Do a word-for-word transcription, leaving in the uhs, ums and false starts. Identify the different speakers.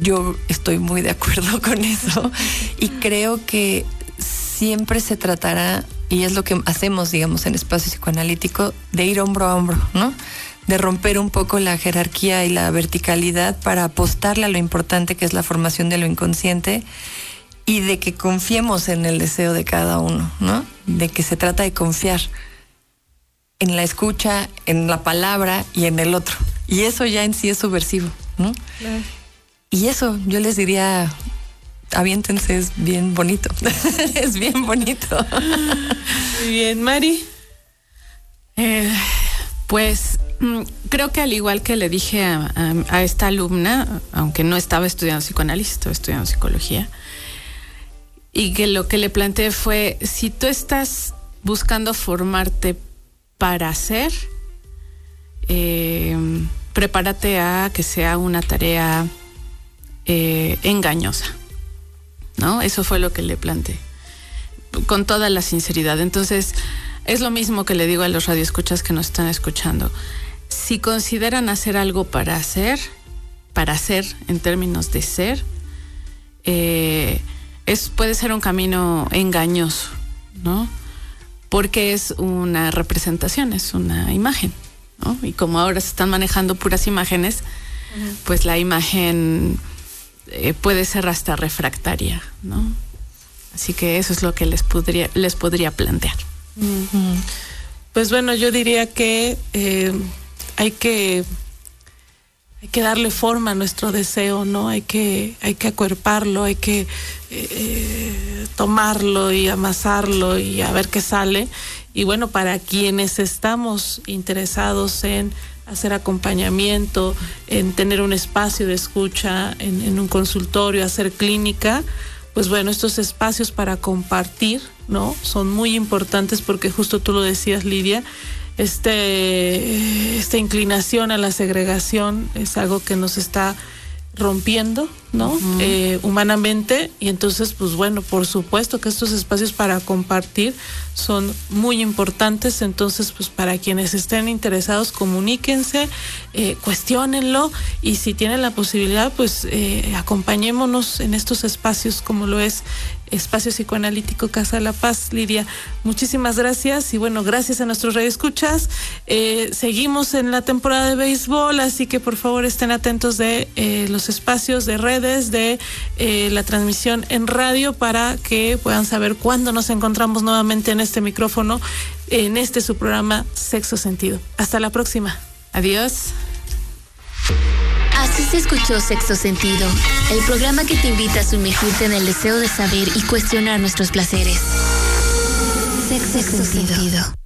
Speaker 1: yo estoy muy de acuerdo con eso y creo que siempre se tratará, y es lo que hacemos, digamos, en Espacio Psicoanalítico, de ir hombro a hombro, ¿no? De romper un poco la jerarquía y la verticalidad para apostarle a lo importante que es la formación de lo inconsciente y de que confiemos en el deseo de cada uno, ¿no? De que se trata de confiar en la escucha, en la palabra y en el otro. Y eso ya en sí es subversivo, ¿no? Claro. Y eso, yo les diría, aviéntense, es bien bonito. Es bien bonito.
Speaker 2: Muy bien, Mari.
Speaker 3: Eh, pues creo que al igual que le dije a, a, a esta alumna, aunque no estaba estudiando psicoanálisis, estaba estudiando psicología, y que lo que le planteé fue, si tú estás buscando formarte para hacer, eh, prepárate a que sea una tarea eh, engañosa, ¿no? Eso fue lo que le planteé, con toda la sinceridad. Entonces, es lo mismo que le digo a los radioescuchas que nos están escuchando. Si consideran hacer algo para hacer, para hacer en términos de ser, eh, es, puede ser un camino engañoso, ¿no? Porque es una representación, es una imagen, ¿no? Y como ahora se están manejando puras imágenes, uh-huh. pues la imagen eh, puede ser hasta refractaria, ¿no? Así que eso es lo que les podría, les podría plantear.
Speaker 2: Uh-huh. Pues bueno, yo diría que eh, hay que hay que darle forma a nuestro deseo, ¿no? Hay que hay que acuerparlo, hay que eh, tomarlo y amasarlo y a ver qué sale. Y bueno, para quienes estamos interesados en hacer acompañamiento, en tener un espacio de escucha, en, en un consultorio, hacer clínica, pues bueno, estos espacios para compartir, ¿no? Son muy importantes porque justo tú lo decías, Lidia, este, esta inclinación a la segregación es algo que nos está rompiendo, ¿no? Uh-huh. Eh, humanamente, y entonces, pues bueno, por supuesto que estos espacios para compartir son muy importantes. Entonces, pues para quienes estén interesados, comuníquense, eh, cuestiónenlo, y si tienen la posibilidad, pues eh, acompañémonos en estos espacios como lo es Espacio Psicoanalítico Casa de la Paz. Lidia, muchísimas gracias, y bueno, gracias a nuestros radioescuchas. Eh, seguimos en la temporada de béisbol, así que por favor estén atentos de eh, los espacios de redes, de eh, la transmisión en radio, para que puedan saber cuándo nos encontramos nuevamente en este micrófono, en este su programa Sexo Sentido. Hasta la próxima.
Speaker 3: Adiós.
Speaker 4: Así se escuchó Sexo Sentido, el programa que te invita a sumergirte en el deseo de saber y cuestionar nuestros placeres. Sexo, Sexo Sentido. Sentido.